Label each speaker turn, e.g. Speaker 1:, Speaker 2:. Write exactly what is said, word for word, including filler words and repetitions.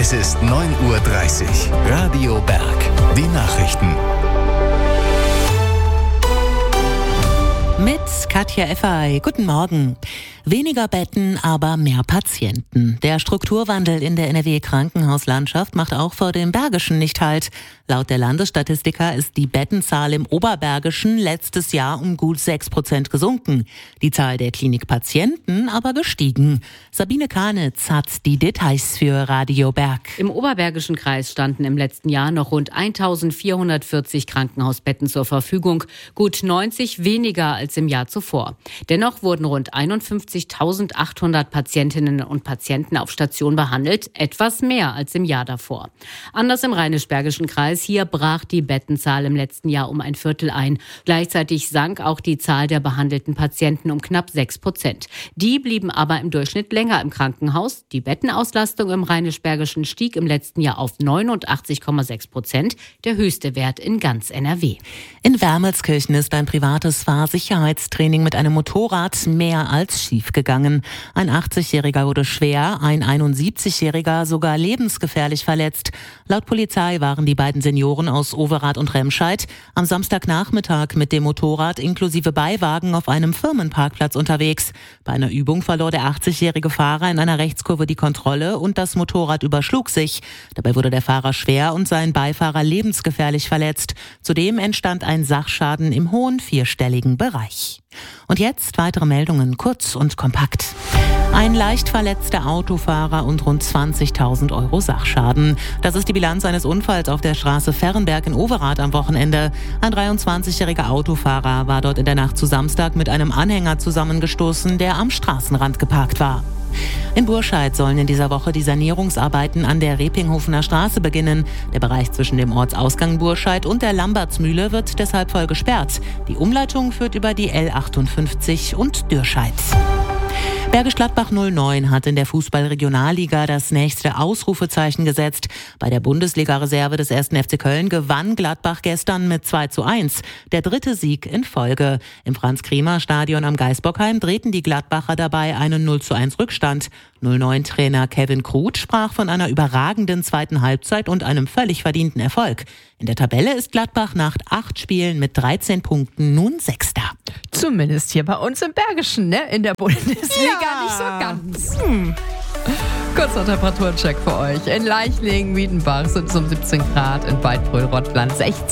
Speaker 1: Es ist neun Uhr dreißig. Radio Berg. Die Nachrichten.
Speaker 2: Mit Katja Effay. Guten Morgen. Weniger Betten, aber mehr Patienten. Der Strukturwandel in der N R W-Krankenhauslandschaft macht auch vor dem Bergischen nicht Halt. Laut der Landesstatistiker ist die Bettenzahl im Oberbergischen letztes Jahr um gut sechs Prozent gesunken. Die Zahl der Klinikpatienten aber gestiegen. Sabine Kahnitz hat die Details für Radio Berg.
Speaker 3: Im Oberbergischen Kreis standen im letzten Jahr noch rund eintausendvierhundertvierzig Krankenhausbetten zur Verfügung, gut neunzig weniger als im Jahr zuvor. Dennoch wurden rund einundfünfzigtausendachthundert Patientinnen und Patienten auf Station behandelt, etwas mehr als im Jahr davor. Anders im Rheinisch-Bergischen Kreis, hier brach die Bettenzahl im letzten Jahr um ein Viertel ein. Gleichzeitig sank auch die Zahl der behandelten Patienten um knapp sechs Prozent. Die blieben aber im Durchschnitt länger im Krankenhaus. Die Bettenauslastung im Rheinisch-Bergischen stieg im letzten Jahr auf neunundachtzig Komma sechs Prozent, der höchste Wert in ganz N R W.
Speaker 2: In Wermelskirchen ist ein privates Fahrsicherheitstraining mit einem Motorrad mehr als schiefgegangen. Ein achtzigjähriger wurde schwer, ein einundsiebzigjähriger sogar lebensgefährlich verletzt. Laut Polizei waren die beiden Senioren aus Overath und Remscheid am Samstagnachmittag mit dem Motorrad inklusive Beiwagen auf einem Firmenparkplatz unterwegs. Bei einer Übung verlor der achtzigjährige Fahrer in einer Rechtskurve die Kontrolle und das Motorrad überschlug sich. Dabei wurde der Fahrer schwer und sein Beifahrer lebensgefährlich verletzt. Zudem entstand ein Sachschaden im hohen vierstelligen Bereich. Und jetzt weitere Meldungen, kurz und kompakt. Ein leicht verletzter Autofahrer und rund zwanzigtausend Euro Sachschaden. Das ist die Bilanz eines Unfalls auf der Straße Ferrenberg in Overath am Wochenende. Ein dreiundzwanzigjähriger Autofahrer war dort in der Nacht zu Samstag mit einem Anhänger zusammengestoßen, der am Straßenrand geparkt war. In Burscheid sollen in dieser Woche die Sanierungsarbeiten an der Repinghofener Straße beginnen. Der Bereich zwischen dem Ortsausgang Burscheid und der Lambertsmühle wird deshalb voll gesperrt. Die Umleitung führt über die L achtundfünfzig und Dürscheid. Bergisch Gladbach null neun hat in der Fußball-Regionalliga das nächste Ausrufezeichen gesetzt. Bei der Bundesliga-Reserve des ersten F C Köln gewann Gladbach gestern mit zwei zu eins. Der dritte Sieg in Folge. Im Franz-Kremer-Stadion am Geisbockheim drehten die Gladbacher dabei einen null zu eins Rückstand. null neun-Trainer Kevin Kruth sprach von einer überragenden zweiten Halbzeit und einem völlig verdienten Erfolg. In der Tabelle ist Gladbach nach acht Spielen mit dreizehn Punkten nun Sechster.
Speaker 4: Zumindest hier bei uns im Bergischen, ne? In der Bundesliga
Speaker 2: Ja.
Speaker 4: nicht so ganz. Hm. Kurzer Temperaturcheck für euch. In Leichlingen, Wiedenbach sind es um siebzehn Grad, in Waldbröl, Rottland sechzehn.